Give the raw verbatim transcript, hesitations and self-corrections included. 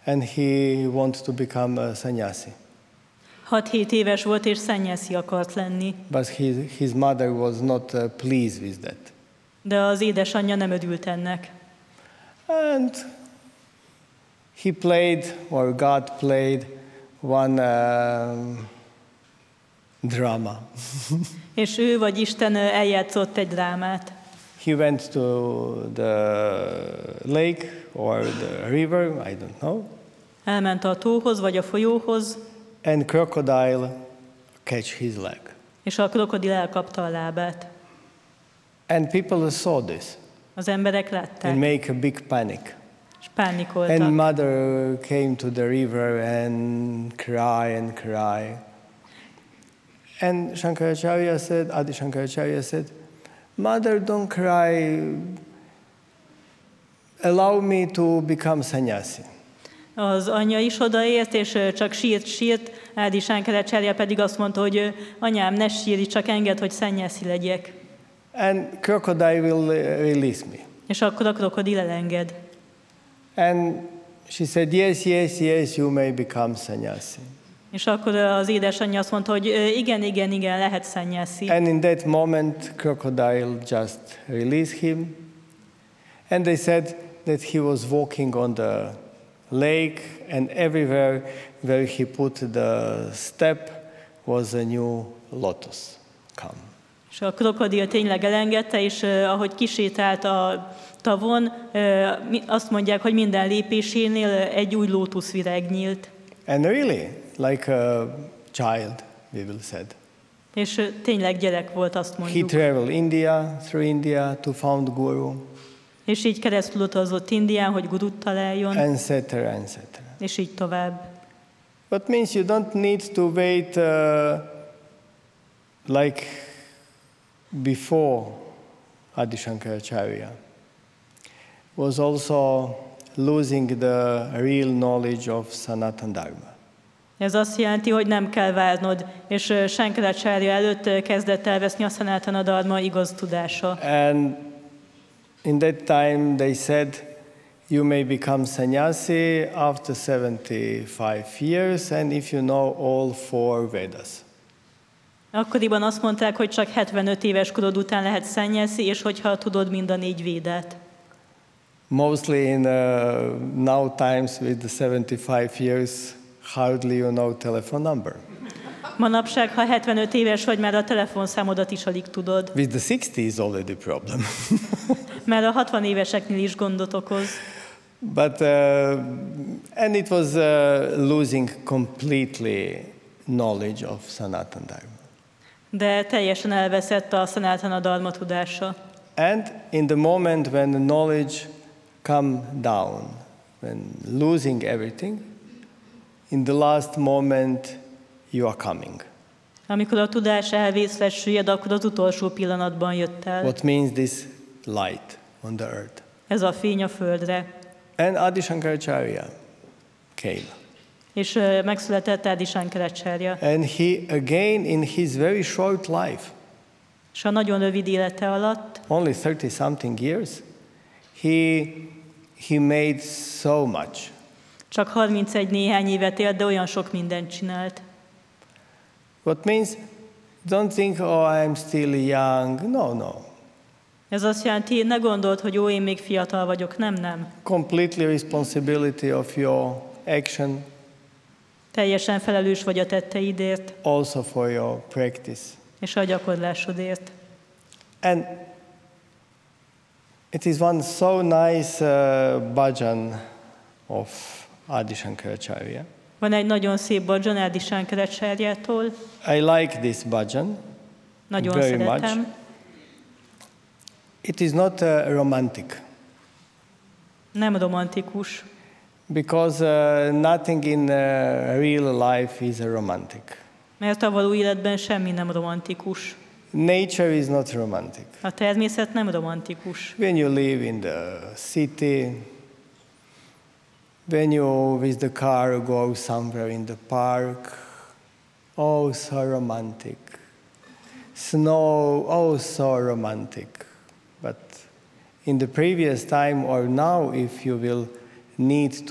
And he wanted to become a sannyasi. hat-hét éves volt, és szennyeszi akart lenni. But his, his mother was not uh, pleased with that. De az édesanyja nem örült ennek. And he played, or God played, one um, drama. És ő vagy Isten eljátszott egy drámát. He went to the lake or the river, I don't know. Elment a tóhoz vagy a folyóhoz, And crocodile catch his leg. és a krokodil elkapta a lábát. And people saw this Az emberek and látták, make a big panic. és pánikoltak. And mother came to the river and cry and cry. And Shankaracharya said, Adi Shankaracharya said, Mother, don't cry. Allow me to become sannyasi. Az anyja is odaért, és csak sírt, sírt, Ádi Shankaracharya pedig azt mondta, hogy anyám, ne sírj, csak engedd, hogy szennyeszi legyek. And crocodile will release me. És akkor a krokodil elenged. And she said, yes, yes, yes, you may become sannyasi. És akkor az édesanyja azt mondta, hogy igen, igen, igen, lehet szennyeszi. And in that moment, crocodile just released him. And they said that he was walking on the lake, and everywhere where he put the step was a new lotus come. És a krokodil tényleg elengedte, és uh, ahogy kisétált a tavon, uh, azt mondják, hogy minden lépésénél egy új lótuszvirág nyílt. And really, like a child, we will said. És uh, tényleg gyerek volt, azt He mondjuk. traveled India, through India to found Guru, És így keresztül utazott Indián, hogy gurut találjon, et cetera, et cetera. és így tovább. What means you don't need to wait uh, like before Adi Shankaracharya was also losing the real knowledge of Sanatana Dharma. Ez azt jelenti, hogy nem kell várnod, és uh, Shankaracharya előtt uh, kezdett elveszni a Sanatana Dharma igaz tudása. And in that time they said, you may become sannyasi after seventy-five years and if you know all four Vedas. Akkoriban azt mondták, hogy csak hetvenöt éves korod után lehet szennyeszi, és hogyha tudod mind a négy védát. Mostly in uh, now times with the seventy-five years, hardly you know telephone number. Manapság, ha hetvenöt éves vagy, már a telefonszámodat is alig tudod. With the sixty is already problem. Már a hatvan éveseknél is gondot okoz. But, uh, and it was uh, losing completely knowledge of Sanatana Dharma. De teljesen elveszett a Sanatana Dharma tudása. And in the moment when the knowledge come down, when losing everything, in the last moment you are coming. Amikor a tudás elvészlet süllyed, akkor az utolsó pillanatban jött el. What means this light on the earth? Ez a fény a földre. And Adi Shankaracharya came. És uh, megszületett Ádi Shankaracharya. And he again in his very short life, És a nagyon rövid élete alatt, only thirty something years, he, he made so much. csak harmincegy néhány évet élt, de olyan sok mindent csinált. What means, don't think, oh, I'm still young. No, no. Ez azt jelenti, ne gondold, hogy ó, én még fiatal vagyok. Nem, nem. Completely responsibility of your action, Teljesen felelős vagy a tetteidért, also for your practice. és a gyakorlásodért. And it is one so nice uh, bhajan of Adi Shankaracharya. Van egy nagyon szép bhajan Ádi Shankaracharjától. I like this bhajan Nagyon very szeretem. much. It is not uh, romantic Nem romantikus, because uh, nothing in uh, real life is a romantic. mert a való életben semmi nem romantikus. Nature is not romantic. A természet nem romantikus. When you live in the city, when you with the car go somewhere in the park, oh, so romantic. Snow, oh, so romantic. But in the previous time or now, if you will need